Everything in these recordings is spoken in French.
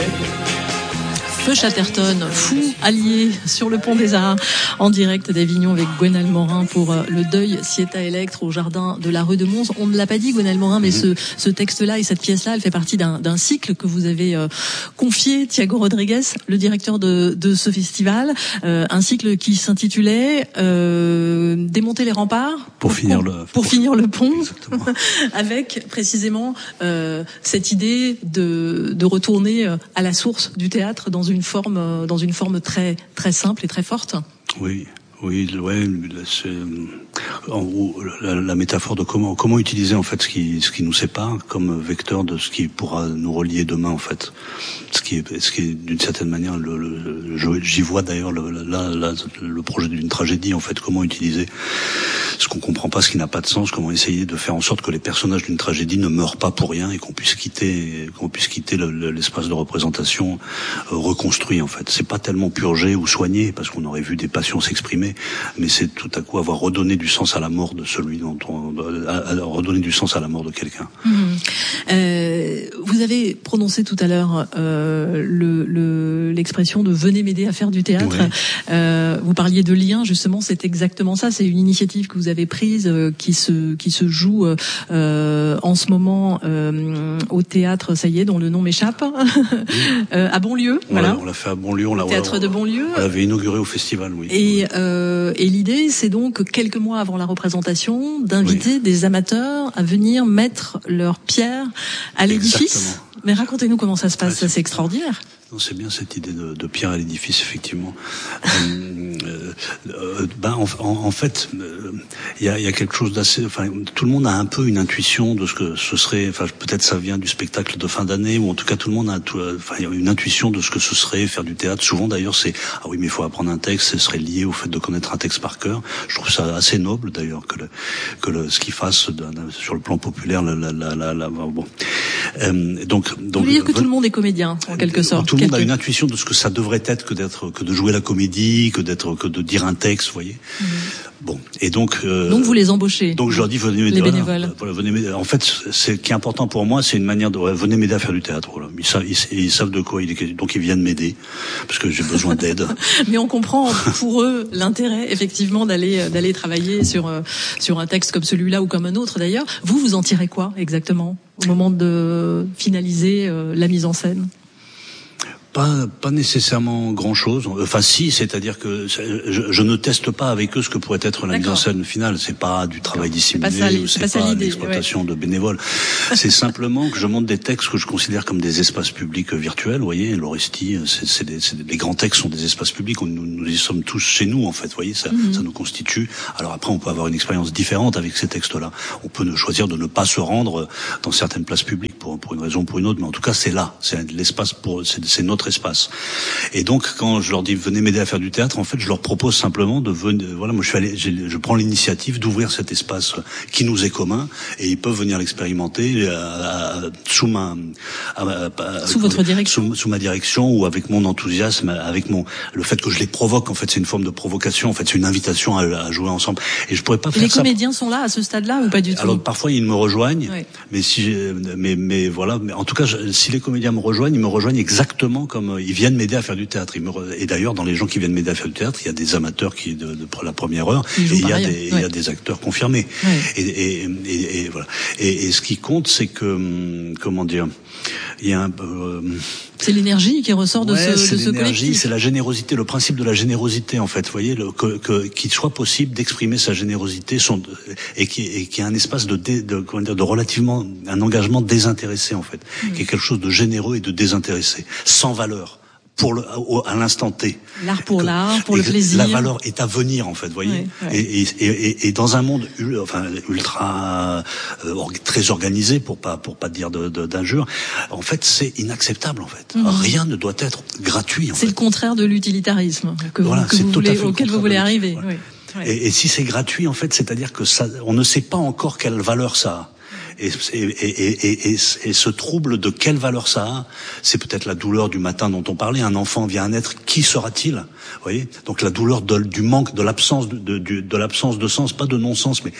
Feu Chatterton, fou allié sur le pont des Arts, en direct d'Avignon avec Gwenaël Morin pour le deuil Sieta Electre au jardin de la rue de Mons. On ne l'a pas dit, Gwenaël Morin, mais ce texte-là et cette pièce-là, elle fait partie d'un cycle que vous avez confié, Thiago Rodriguez, le directeur de ce festival, un cycle qui s'intitulait Démonter les remparts pour finir le pont, avec précisément cette idée de retourner à la source du théâtre dans une forme très très simple et très forte. Oui, ouais, c'est en gros la métaphore de comment utiliser en fait ce qui nous sépare comme vecteur de ce qui pourra nous relier demain en fait. Ce qui est d'une certaine manière j'y vois d'ailleurs le projet d'une tragédie en fait. Comment utiliser ce qu'on comprend pas, ce qui n'a pas de sens, comment essayer de faire en sorte que les personnages d'une tragédie ne meurent pas pour rien et qu'on puisse quitter l'espace de représentation reconstruit en fait. C'est pas tellement purgé ou soigné parce qu'on aurait vu des passions s'exprimer, mais c'est tout à coup avoir redonné du sens à la mort de celui redonner du sens à la mort de quelqu'un. Vous avez prononcé tout à l'heure l'expression de venez m'aider à faire du théâtre. Ouais. Vous parliez de lien, justement, c'est exactement ça. C'est une initiative que vous avez prise qui se joue en ce moment au théâtre, ça y est, dont le nom m'échappe, à Bonlieu. Voilà. On l'a fait à Bonlieu. Théâtre de Bonlieu. On l'avait inauguré au festival, oui. Et l'idée, c'est donc quelques mois avant la représentation, d'inviter des amateurs à venir mettre leur pierre à l'édifice. Exactement. Mais racontez-nous comment ça se passe, c'est extraordinaire. Non, c'est bien cette idée de pierre à l'édifice, effectivement. En fait, il y a quelque chose d'assez. Enfin, tout le monde a un peu une intuition de ce que ce serait. Enfin, peut-être ça vient du spectacle de fin d'année, ou en tout cas tout le monde a une intuition de ce que ce serait faire du théâtre. Souvent, d'ailleurs, c'est oui, mais il faut apprendre un texte. Ce serait lié au fait de connaître un texte par cœur. Je trouve ça assez noble, d'ailleurs, que ce qu'il fasse sur le plan populaire. Bon. Donc. Vous voulez dire que tout le monde est comédien, en quelque sorte. Tout le monde a une intuition de ce que ça devrait être que de jouer la comédie, que de dire un texte, vous voyez. Bon, et donc vous les embauchez. Donc je leur dis venez m'aider. Les bénévoles. Venez m'aider. En fait, ce qui est important pour moi, c'est une manière de venez m'aider à faire du théâtre. Voilà. Ils savent de quoi donc ils viennent m'aider parce que j'ai besoin d'aide. Mais on comprend pour eux l'intérêt effectivement d'aller travailler sur un texte comme celui-là ou comme un autre d'ailleurs. Vous en tirez quoi exactement au moment de finaliser la mise en scène? Pas nécessairement grand-chose. Enfin, si, c'est-à-dire que je ne teste pas avec eux ce que pourrait être la mise en scène finale. C'est pas du travail dissimulé, c'est pas l'exploitation de bénévoles. C'est simplement que je monte des textes que je considère comme des espaces publics virtuels. Vous voyez, l'Orestie, les grands textes sont des espaces publics. Nous y sommes tous chez nous, en fait. Vous voyez, ça nous constitue. Alors après, on peut avoir une expérience différente avec ces textes-là. On peut choisir de ne pas se rendre dans certaines places publiques pour une raison ou pour une autre, mais en tout cas, c'est là. C'est l'espace c'est notre espace. Et donc, quand je leur dis venez m'aider à faire du théâtre, en fait, je leur propose simplement de venir. Voilà, moi, je prends l'initiative d'ouvrir cet espace qui nous est commun, et ils peuvent venir l'expérimenter sous votre direction, sous ma direction, ou avec mon enthousiasme, avec le fait que je les provoque. En fait, c'est une forme de provocation. En fait, c'est une invitation à jouer ensemble. Et je pourrais pas faire ça. Les comédiens sont là à ce stade-là ou pas du tout? Alors parfois ils me rejoignent, mais mais voilà. Mais en tout cas, si les comédiens me rejoignent, ils me rejoignent exactement comme ils viennent m'aider à faire du théâtre. Et d'ailleurs, dans les gens qui viennent m'aider à faire du théâtre, il y a des amateurs qui de la première heure, et il y a des acteurs confirmés. Et voilà. Et ce qui compte, c'est que comment dire, il y a c'est l'énergie qui ressort de ce collectif. C'est la générosité, le principe de la générosité, en fait. Vous voyez, qu'il soit possible d'exprimer sa générosité, et qu'il y a un espace de relativement, un engagement désintéressé, en fait. Qui est quelque chose de généreux et de désintéressé. Sans valeur. À l'instant T. L'art pour l'art, pour le plaisir. La valeur est à venir, en fait, vous voyez. Et dans un monde, ultra, très organisé, pour pas dire d'injures, en fait, c'est inacceptable, en fait. Rien ne doit être gratuit, en fait. C'est le contraire de l'utilitarisme auquel vous voulez arriver. Et si c'est gratuit, en fait, c'est-à-dire que on ne sait pas encore quelle valeur ça a. Et ce trouble, de quelle valeur ça a? C'est peut-être la douleur du matin dont on parlait. Un enfant vient à naître, qui sera-t-il? Vous voyez? Donc la douleur du manque, de l'absence de l'absence de sens, pas de non-sens, mais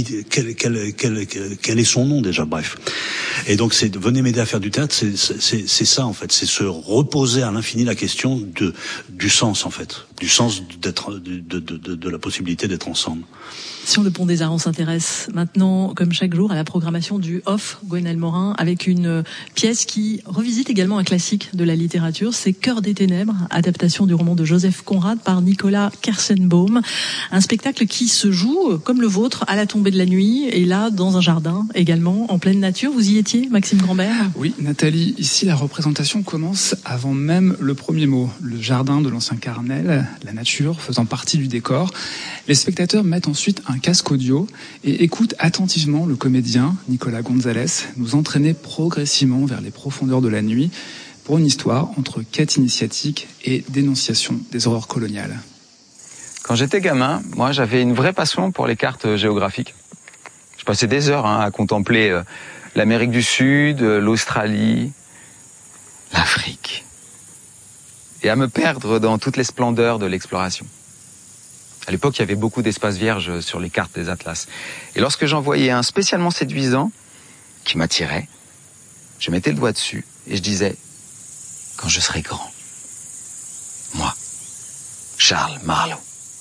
quel est son nom déjà? Bref. Et donc venez m'aider à faire du théâtre, c'est ça en fait, c'est se reposer à l'infini la question du sens en fait, du sens de la possibilité d'être ensemble. Sur le Pont des Arts, on s'intéresse maintenant, comme chaque jour, à la programmation du Off Gwenaëlle Morin, avec une pièce qui revisite également un classique de la littérature, c'est Cœur des ténèbres, adaptation du roman de Joseph Conrad par Nicolas Kersenbaum. Un spectacle qui se joue, comme le vôtre, à la tombée de la nuit, et là, dans un jardin également, en pleine nature. Vous y étiez, Maxime Grandbert? Oui, Nathalie, ici la représentation commence avant même le premier mot. Le jardin de l'ancien Carmel, la nature faisant partie du décor. Les spectateurs mettent ensuite un casque audio et écoutent attentivement le comédien Nicolas Gonzalez nous entraîner progressivement vers les profondeurs de la nuit pour une histoire entre quête initiatique et dénonciation des horreurs coloniales. Quand j'étais gamin, moi j'avais une vraie passion pour les cartes géographiques. Je passais des heures à contempler l'Amérique du Sud, l'Australie, l'Afrique, et à me perdre dans toutes les splendeurs de l'exploration. À l'époque, il y avait beaucoup d'espaces vierges sur les cartes des atlas. Et lorsque j'en voyais un spécialement séduisant, qui m'attirait, je mettais le doigt dessus et je disais, quand je serai grand, moi, Charles Marlowe,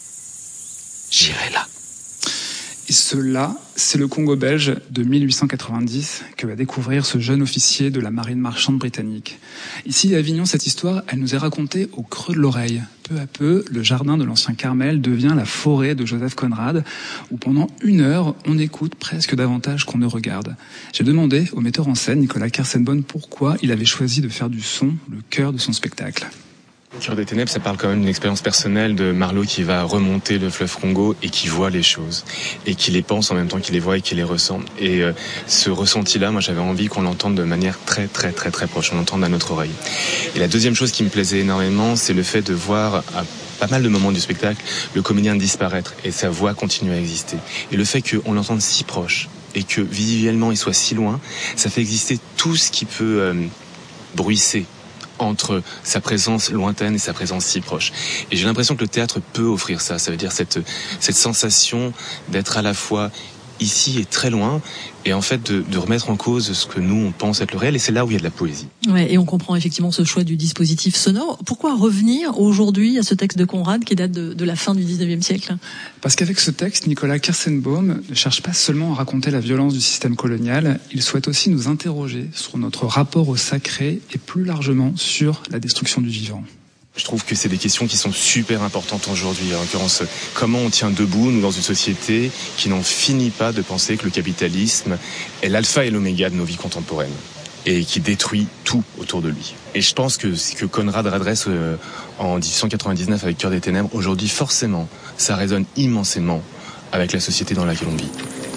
j'irai là. Et cela, c'est le Congo belge de 1890 que va découvrir ce jeune officier de la marine marchande britannique. Ici, à Avignon, cette histoire, elle nous est racontée au creux de l'oreille. Peu à peu, le jardin de l'ancien Carmel devient la forêt de Joseph Conrad, où pendant 1 heure, on écoute presque davantage qu'on ne regarde. J'ai demandé au metteur en scène, Nicolas Kersenbaum, pourquoi il avait choisi de faire du son le cœur de son spectacle. Cœur des ténèbres, ça parle quand même d'une expérience personnelle de Marlowe qui va remonter le fleuve Congo et qui voit les choses et qui les pense en même temps qu'il les voit et qu'il les ressent. Et ce ressenti-là, moi j'avais envie qu'on l'entende de manière très très très très proche, on l'entende à notre oreille. Et la deuxième chose qui me plaisait énormément, c'est le fait de voir à pas mal de moments du spectacle le comédien disparaître et sa voix continuer à exister. Et le fait qu'on l'entende si proche et que visuellement il soit si loin, ça fait exister tout ce qui peut bruisser entre sa présence lointaine et sa présence si proche. Et j'ai l'impression que le théâtre peut offrir ça. Ça veut dire cette sensation d'être à la fois ici et très loin, et en fait de remettre en cause ce que nous on pense être le réel, et c'est là où il y a de la poésie. Ouais, et on comprend effectivement ce choix du dispositif sonore. Pourquoi revenir aujourd'hui à ce texte de Conrad qui date de la fin du 19e siècle? Parce qu'avec ce texte, Nicolas Kersenbaum ne cherche pas seulement à raconter la violence du système colonial, il souhaite aussi nous interroger sur notre rapport au sacré et plus largement sur la destruction du vivant. Je trouve que c'est des questions qui sont super importantes aujourd'hui. En l'occurrence, comment on tient debout, nous, dans une société qui n'en finit pas de penser que le capitalisme est l'alpha et l'oméga de nos vies contemporaines et qui détruit tout autour de lui. Et je pense que ce que Conrad redresse en 1899 avec Cœur des ténèbres, aujourd'hui, forcément, ça résonne immensément avec la société dans laquelle on vit.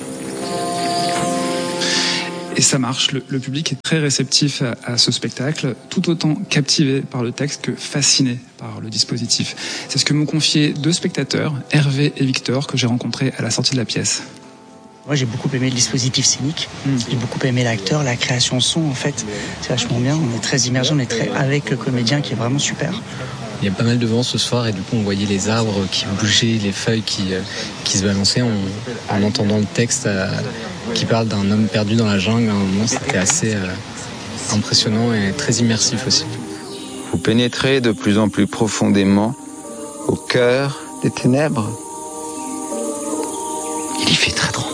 Et ça marche, le public est très réceptif à ce spectacle, tout autant captivé par le texte que fasciné par le dispositif. C'est ce que m'ont confié 2 spectateurs, Hervé et Victor, que j'ai rencontrés à la sortie de la pièce. Moi j'ai beaucoup aimé le dispositif scénique, j'ai beaucoup aimé l'acteur, la création son en fait, c'est vachement bien, on est très immergé, on est très avec le comédien qui est vraiment super. Il y a pas mal de vent ce soir et du coup on voyait les arbres qui bougeaient, les feuilles qui se balançaient en entendant le texte qui parle d'un homme perdu dans la jungle. À un moment, c'était assez impressionnant et très immersif aussi. Vous pénétrez de plus en plus profondément au cœur des ténèbres. Il y fait très tranquille.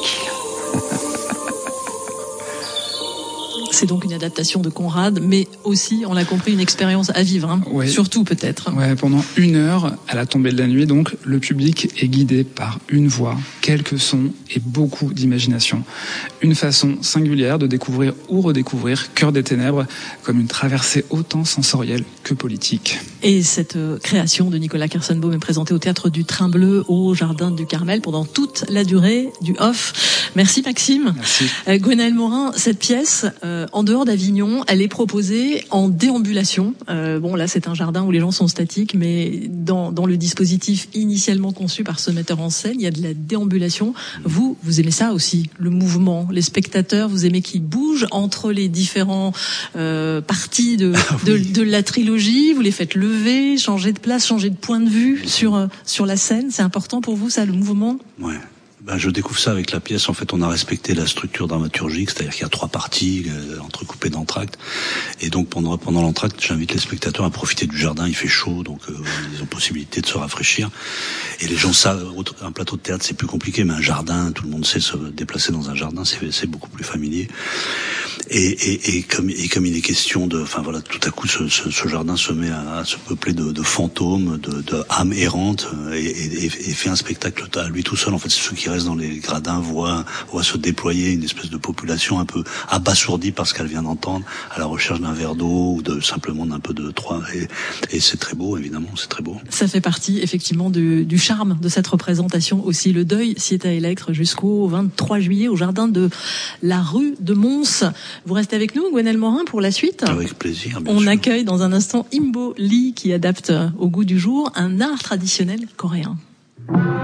C'est donc une adaptation de Conrad, mais aussi, on l'a compris, une expérience à vivre, hein. Ouais. Surtout peut-être. Ouais, pendant 1 heure, à la tombée de la nuit, donc, le public est guidé par une voix, quelques sons et beaucoup d'imagination. Une façon singulière de découvrir ou redécouvrir Cœur des ténèbres comme une traversée autant sensorielle que politique. Et cette création de Nicolas Kersenbaum est présentée au Théâtre du Train Bleu, au Jardin du Carmel, pendant toute la durée du Off. Merci Maxime. Merci. Gwenaëlle Morin, cette pièce, en dehors d'Avignon, elle est proposée en déambulation. Bon, là, c'est un jardin où les gens sont statiques, mais dans le dispositif initialement conçu par ce metteur en scène, il y a de la déambulation. Vous aimez ça aussi, le mouvement, les spectateurs, vous aimez qu'ils bougent entre les différents parties de la trilogie. Vous les faites lever, changer de place, changer de point de vue sur la scène. C'est important pour vous, ça, le mouvement? Ouais. Je découvre ça avec la pièce. En fait, on a respecté la structure dramaturgique, c'est-à-dire qu'il y a 3 parties entrecoupées d'entractes. Et donc, pendant l'entracte, j'invite les spectateurs à profiter du jardin. Il fait chaud, donc ils ont possibilité de se rafraîchir. Et les gens savent, un plateau de théâtre, c'est plus compliqué, mais un jardin, tout le monde sait se déplacer dans un jardin, c'est beaucoup plus familier. Et comme il est question tout à coup, ce jardin se met à se peupler de fantômes, de âmes errantes, et fait un spectacle à lui tout seul. En fait, c'est ceux qui restent dans les gradins voient se déployer une espèce de population un peu abasourdie par ce qu'elle vient d'entendre, à la recherche d'un verre d'eau ou simplement d'un peu de trois. Et c'est très beau, évidemment, c'est très beau. Ça fait partie, effectivement, du charme de cette représentation aussi. Le deuil, Cieta Electre, jusqu'au 23 juillet au jardin de la rue de Mons. Vous restez avec nous, Gwenaëlle Morin, pour la suite? Avec plaisir, bien On sûr. accueille dans un instant Imbo Lee qui adapte au goût du jour un art traditionnel coréen.